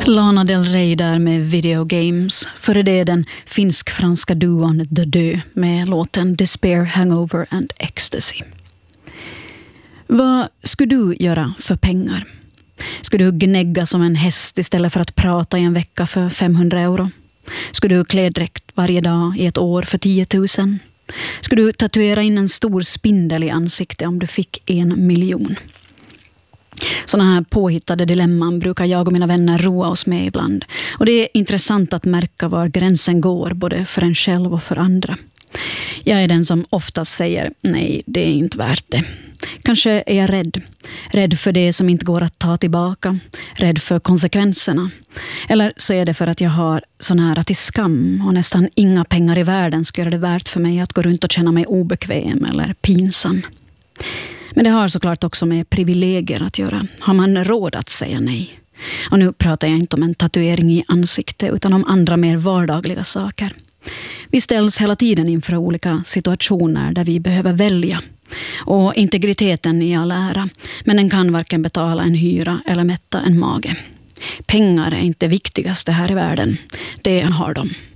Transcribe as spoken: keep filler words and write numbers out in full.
Lana Del Rey där med Video Games. Före det den finsk-franska duon The Dö med låten Despair, Hangover and Ecstasy. Vad skulle du göra för pengar? Skulle du gnägga som en häst istället för att prata i en vecka för femhundra euro? Skulle du klä dräkt varje dag i ett år för tio tusen? Skulle du tatuera in en stor spindel i ansiktet om du fick en miljon? Sådana här påhittade dilemman brukar jag och mina vänner roa oss med ibland. Och det är intressant att märka var gränsen går, både för en själv och för andra. Jag är den som oftast säger, nej, det är inte värt det. Kanske är jag rädd. Rädd för det som inte går att ta tillbaka. Rädd för konsekvenserna. Eller så är det för att jag har så nära till skam och nästan inga pengar i världen ska göra det värt för mig att gå runt och känna mig obekväm eller pinsam. Men det har såklart också med privilegier att göra. Har man råd att säga nej? Och nu pratar jag inte om en tatuering i ansiktet utan om andra mer vardagliga saker. Vi ställs hela tiden inför olika situationer där vi behöver välja. Och integriteten i all ära, men den kan varken betala en hyra eller mätta en mage. Pengar är inte viktigaste här i världen. Det har de.